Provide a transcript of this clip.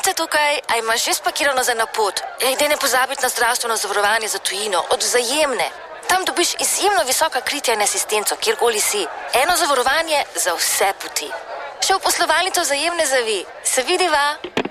Mojca tukaj, a imaš že spakirano za napot? Daj ne pozabiti na zdravstveno zavarovanje za tujino, od Vzajemne. Tam dobiš izjemno visoka kritja in asistenco, kjerkoli si. Eno zavarovanje za vse poti. Še v poslovalnico Vzajemne zavi. Se vidiva?